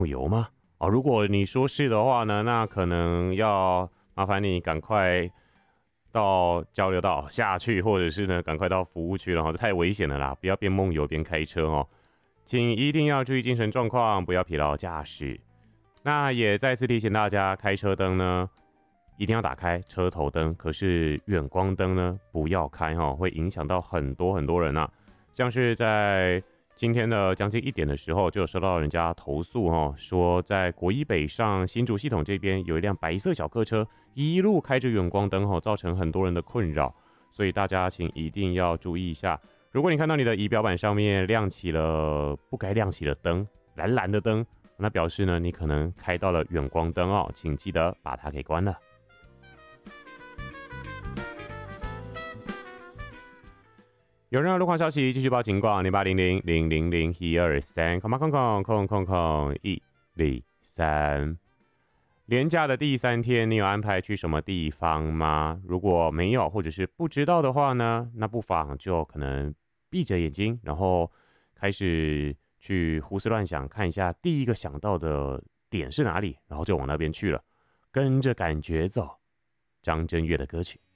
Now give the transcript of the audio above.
油吗？哦，如果你说是的话呢，那可能要麻烦你赶快到交流道下去，或者是呢赶快到服务区了哈，这太危险了啦，不要边梦游边开车哦。请一定要注意精神状况，不要疲劳驾驶。那也再次提醒大家，开车灯呢一定要打开车头灯，可是远光灯呢不要开哈，会影响到很多人啊。像是在今天的将近1点的时候，就有收到人家投诉哦，说在国一北上新竹系统这边有一辆白色小客车一路开着远光灯哦，造成很多人的困扰，所以大家请一定要注意一下。如果你看到你的仪表板上面亮起了不该亮起的灯，蓝蓝的灯，那表示呢你可能开到了远光灯哦，请记得把它给关了。有任何路况消息，继续报警广0800000123，空123。连假的第3天，你有安排去什么地方吗？如果没有，或者是不知道的话呢，那不妨就可能闭着眼睛，然后开始去胡思乱想，看一下第一个想到的点是哪里，然后就往那边去了，跟着感觉走。张震岳的歌曲。